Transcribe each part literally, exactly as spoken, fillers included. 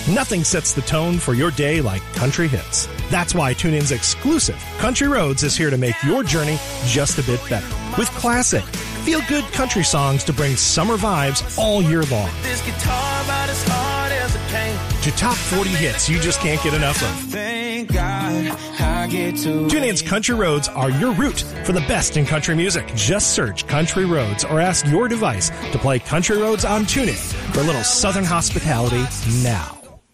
Nothing sets the tone for your day like country hits. That's why TuneIn's exclusive Country Roads is here to make your journey just a bit better. With classic, feel-good country songs to bring summer vibes all year long. To top forty hits you just can't get enough of. Thank God I get to TuneIn's Country Roads are your route for the best in country music. Just search Country Roads or ask your device to play Country Roads on TuneIn for a little Southern hospitality now.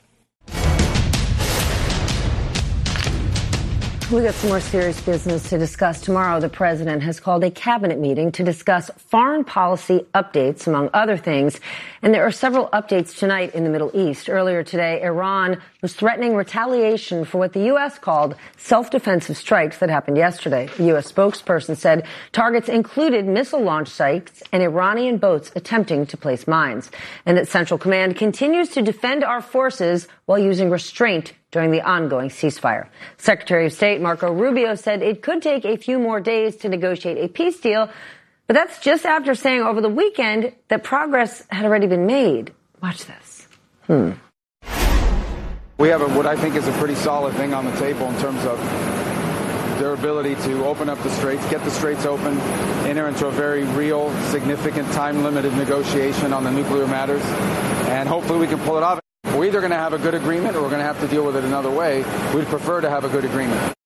We got some more serious business to discuss tomorrow. The president has called a cabinet meeting to discuss foreign policy updates, among other things. And there are several updates tonight in the Middle East. Earlier today, Iran was threatening retaliation for what the U S called self-defensive strikes that happened yesterday. The U S spokesperson said targets included missile launch sites and Iranian boats attempting to place mines, and that Central Command continues to defend our forces while using restraint during the ongoing ceasefire. Secretary of State Marco Rubio said it could take a few more days to negotiate a peace deal, but that's just after saying over the weekend that progress had already been made. Watch this. Hmm. We have a, what I think is a pretty solid thing on the table in terms of their ability to open up the straits, get the straits open, enter into a very real, significant, time-limited negotiation on the nuclear matters, and hopefully we can pull it off. We're either going to have a good agreement or we're going to have to deal with it another way. We'd prefer to have a good agreement.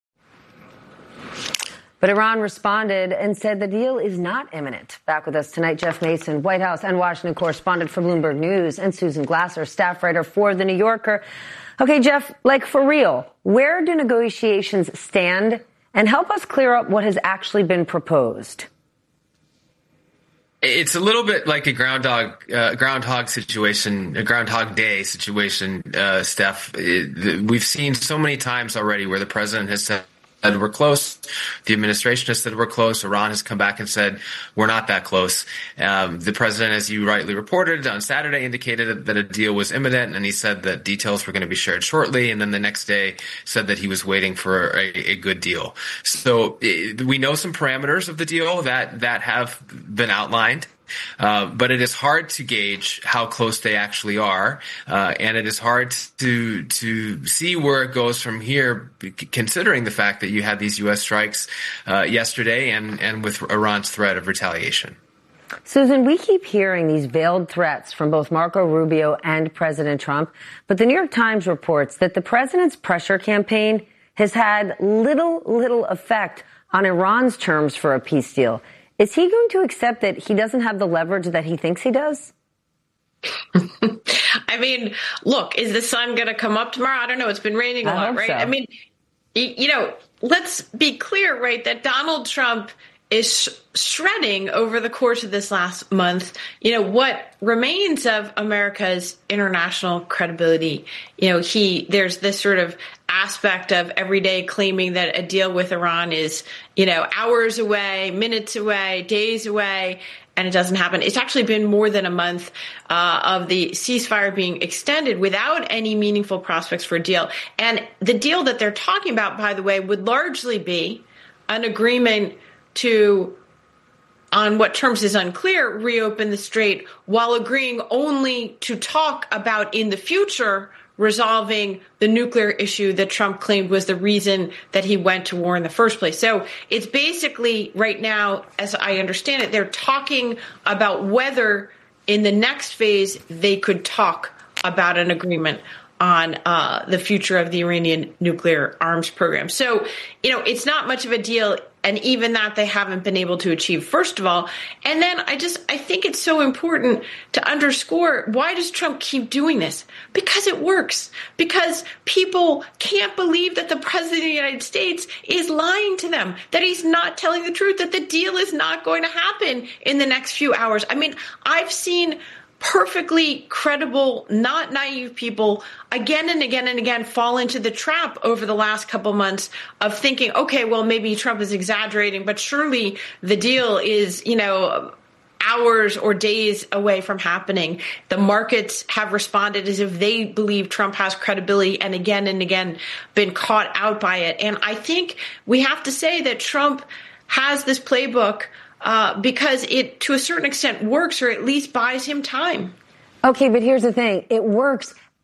But Iran responded and said the deal is not imminent. Back with us tonight, Jeff Mason, White House and Washington correspondent for Bloomberg News, and Susan Glasser, staff writer for The New Yorker. Okay, Jeff, like for real, where do negotiations stand? And help us clear up what has actually been proposed. It's a little bit like a groundhog, uh, groundhog situation, a Groundhog Day situation, uh, Steph. It, we've seen so many times already where the president has said we're close. The administration has said we're close. Iran has come back and said we're not that close. Um, the president, as you rightly reported on Saturday, indicated that a deal was imminent, and he said that details were going to be shared shortly. And then the next day said that he was waiting for a, a good deal. So it, we know some parameters of the deal that that have been outlined. Uh, but it is hard to gauge how close they actually are, uh, and it is hard to to see where it goes from here, considering the fact that you had these U S strikes uh, yesterday and, and with Iran's threat of retaliation. Susan, we keep hearing these veiled threats from both Marco Rubio and President Trump, but the New York Times reports that the president's pressure campaign has had little, little effect on Iran's terms for a peace deal. Is he going to accept that he doesn't have the leverage that he thinks he does? I mean, look, is the sun going to come up tomorrow? I don't know. It's been raining a I lot, hope right? so. I mean, you know, let's be clear, right, that Donald Trump is shredding over the course of this last month, you know, what remains of America's international credibility. You know, he, there's this sort of aspect of every day claiming that a deal with Iran is, you know, hours away, minutes away, days away, and it doesn't happen. It's actually been more than a month uh, of the ceasefire being extended without any meaningful prospects for a deal. And the deal that they're talking about, by the way, would largely be an agreement to, on what terms is unclear, reopen the strait while agreeing only to talk about in the future resolving the nuclear issue that Trump claimed was the reason that he went to war in the first place. So it's basically right now, as I understand it, they're talking about whether in the next phase they could talk about an agreement on uh, the future of the Iranian nuclear arms program. So, you know, it's not much of a deal. And even that they haven't been able to achieve, first of all. And then I just, I think it's so important to underscore, why does Trump keep doing this? Because it works. Because people can't believe that the president of the United States is lying to them, that he's not telling the truth, that the deal is not going to happen in the next few hours. I mean, I've seen perfectly credible, not naive people again and again and again fall into the trap over the last couple months of thinking, okay, well, maybe Trump is exaggerating, but surely the deal is, you know, hours or days away from happening. The markets have responded as if they believe Trump has credibility and again and again been caught out by it. And I think we have to say that Trump has this playbook Uh, because it, to a certain extent, works, or at least buys him time. Okay, but here's the thing. It works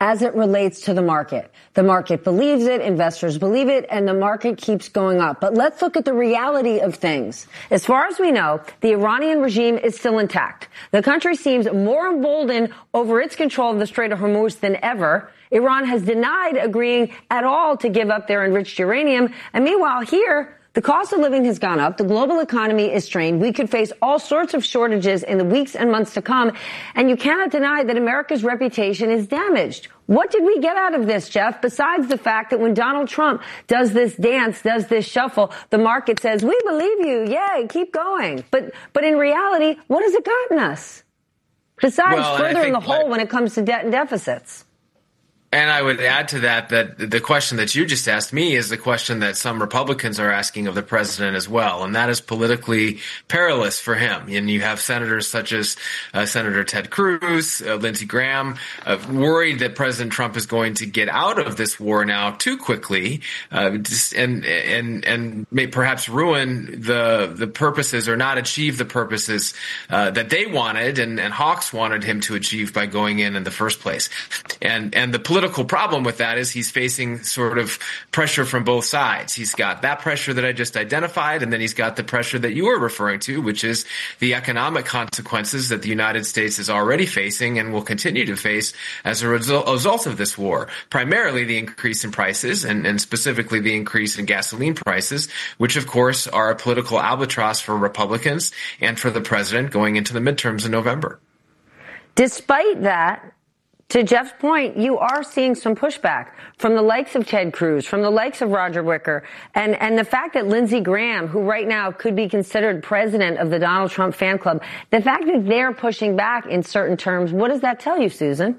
as it relates to the market. The market believes it, investors believe it, and the market keeps going up. But let's look at the reality of things. As far as we know, the Iranian regime is still intact. The country seems more emboldened over its control of the Strait of Hormuz than ever. Iran has denied agreeing at all to give up their enriched uranium. And meanwhile, here, the cost of living has gone up. The global economy is strained. We could face all sorts of shortages in the weeks and months to come. And you cannot deny that America's reputation is damaged. What did we get out of this, Jeff, besides the fact that when Donald Trump does this dance, does this shuffle, the market says, we believe you. Yay, keep going. But but in reality, what has it gotten us? Besides well, furthering the hole like- when it comes to debt and deficits. And I would add to that that the question that you just asked me is the question that some Republicans are asking of the president as well, and that is politically perilous for him. And you have senators such as uh, Senator Ted Cruz, uh, Lindsey Graham, uh, worried that President Trump is going to get out of this war now too quickly, uh, just, and and and may perhaps ruin the the purposes or not achieve the purposes uh, that they wanted and, and Hawks wanted him to achieve by going in in the first place. And and the political Political problem with that is he's facing sort of pressure from both sides. He's got that pressure that I just identified, and then he's got the pressure that you were referring to, which is the economic consequences that the United States is already facing and will continue to face as a result, result of this war. Primarily the increase in prices and, and specifically the increase in gasoline prices, which of course are a political albatross for Republicans and for the president going into the midterms in November. Despite that, to Jeff's point, you are seeing some pushback from the likes of Ted Cruz, from the likes of Roger Wicker, and, and the fact that Lindsey Graham, who right now could be considered president of the Donald Trump fan club, the fact that they're pushing back in certain terms, what does that tell you, Susan?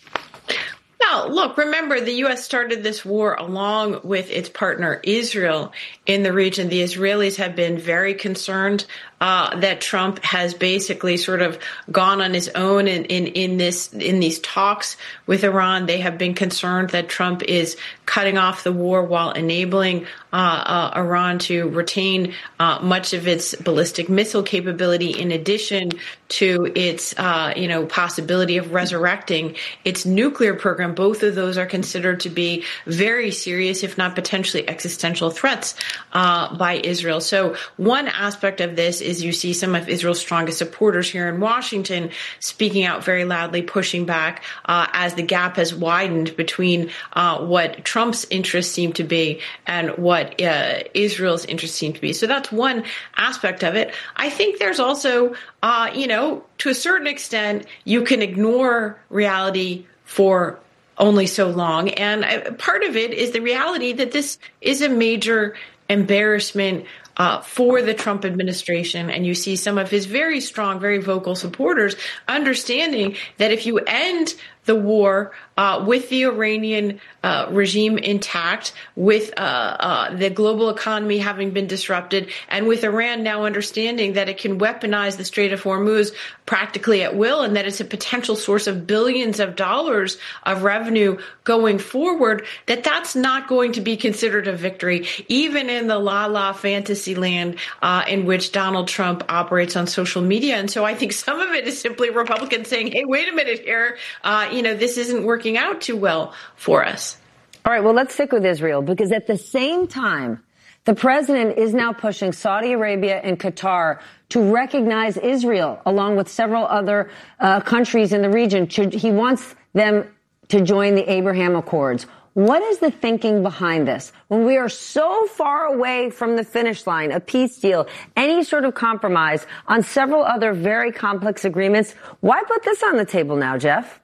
Well, look, remember, the U S started this war along with its partner Israel in the region. The Israelis have been very concerned uh, that Trump has basically sort of gone on his own in, in, in this in these talks with Iran. They have been concerned that Trump is cutting off the war while enabling uh, uh, Iran to retain uh, much of its ballistic missile capability, in addition to its uh, you know possibility of resurrecting its nuclear program. Both of those are considered to be very serious, if not potentially existential threats uh, by Israel. So one aspect of this is you see some of Israel's strongest supporters here in Washington speaking out very loudly, pushing back uh, as the gap has widened between uh, what Trump's interests seem to be and what uh, Israel's interests seem to be. So that's one aspect of it. I think there's also, uh, you know, to a certain extent, you can ignore reality for only so long. And part of it is the reality that this is a major embarrassment uh, for the Trump administration. And you see some of his very strong, very vocal supporters understanding that if you end the war uh, with the Iranian uh, regime intact, with uh, uh, the global economy having been disrupted, and with Iran now understanding that it can weaponize the Strait of Hormuz practically at will, and that it's a potential source of billions of dollars of revenue going forward, that that's not going to be considered a victory, even in the la-la fantasy land uh, in which Donald Trump operates on social media. And so I think some of it is simply Republicans saying, hey, wait a minute here, uh, you know, this isn't working out too well for us. All right, well, let's stick with Israel, because at the same time, the president is now pushing Saudi Arabia and Qatar to recognize Israel, along with several other uh, countries in the region. He wants them to join the Abraham Accords. What is the thinking behind this? When we are so far away from the finish line, a peace deal, any sort of compromise on several other very complex agreements, why put this on the table now, Jeff?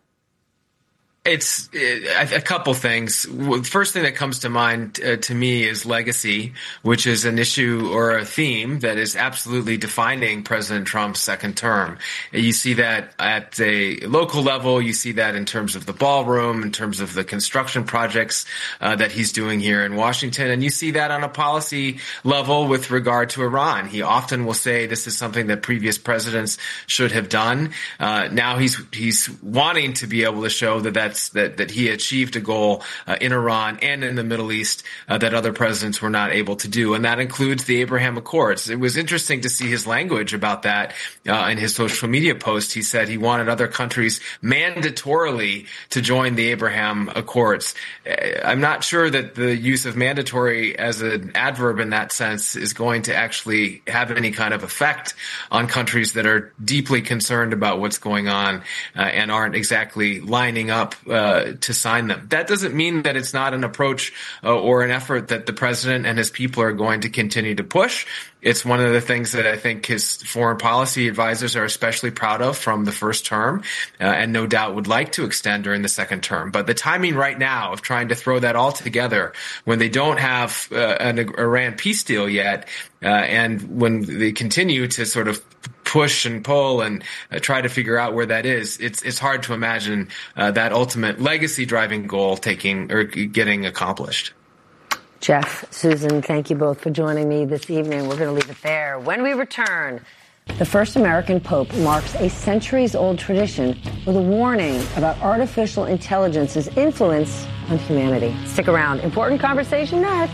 It's a couple things. First thing that comes to mind uh, to me is legacy, which is an issue or a theme that is absolutely defining President Trump's second term. You see that at a local level. You see that in terms of the ballroom, in terms of the construction projects uh, that he's doing here in Washington. And you see that on a policy level with regard to Iran. He often will say this is something that previous presidents should have done. Uh, now he's he's wanting to be able to show that that's comments that, that he achieved a goal uh, in Iran and in the Middle East uh, that other presidents were not able to do. And that includes the Abraham Accords. It was interesting to see his language about that uh, in his social media post. He said he wanted other countries mandatorily to join the Abraham Accords. I'm not sure that the use of mandatory as an adverb in that sense is going to actually have any kind of effect on countries that are deeply concerned about what's going on uh, and aren't exactly lining up uh, to sign them. That doesn't mean that it's not an approach uh, or an effort that the president and his people are going to continue to push. It's one of the things that I think his foreign policy advisors are especially proud of from the first term, uh, and no doubt would like to extend during the second term. But the timing right now of trying to throw that all together when they don't have uh, an Iran peace deal yet, uh, and when they continue to sort of push and pull and uh, try to figure out where that is, it's it's hard to imagine uh, that ultimate legacy-driving goal taking or getting accomplished. Jeff, Susan, thank you both for joining me this evening. We're going to leave it there. When we return, the first American pope marks a centuries-old tradition with a warning about artificial intelligence's influence on humanity. Stick around. Important conversation next.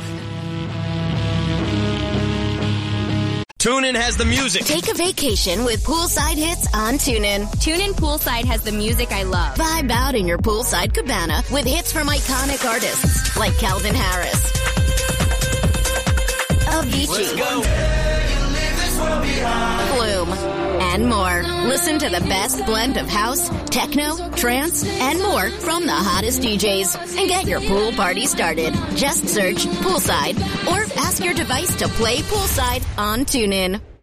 TuneIn has the music. Take a vacation with poolside hits on TuneIn. TuneIn Poolside has the music I love. Vibe out in your poolside cabana with hits from iconic artists like Calvin Harris, Avicii, Flume, and more. Listen to the best blend of house, techno, trance, and more from the hottest D Js. And get your pool party started. Just search Poolside or ask your device to play Poolside on TuneIn.